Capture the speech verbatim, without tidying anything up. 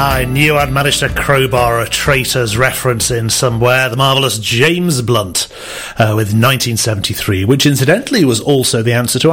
I knew I'd managed to crowbar a Traitors reference in somewhere. The marvellous James Blunt uh, with nineteen seventy-three, which incidentally was also the answer to